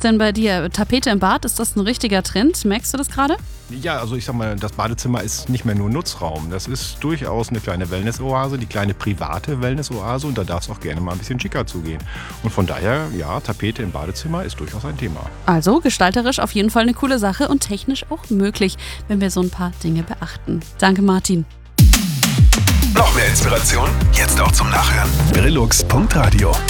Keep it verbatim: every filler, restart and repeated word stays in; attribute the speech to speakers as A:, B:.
A: denn bei dir? Tapete im Bad, ist das ein richtiger Trend? Merkst du das gerade?
B: Ja, also ich sag mal, das Badezimmer ist nicht mehr nur Nutzraum. Das ist durchaus eine kleine Wellness-Oase, die kleine private Wellness-Oase und da darf es auch gerne mal ein bisschen schicker zugehen. Und von daher, ja, Tapete im Badezimmer ist durchaus ein Thema.
A: Also gestalterisch auf jeden Fall eine coole Sache und technisch auch möglich, wenn wir so ein paar Dinge beachten. Danke, Martin.
C: Noch mehr Inspiration? Jetzt auch zum Nachhören. brillux punkt radio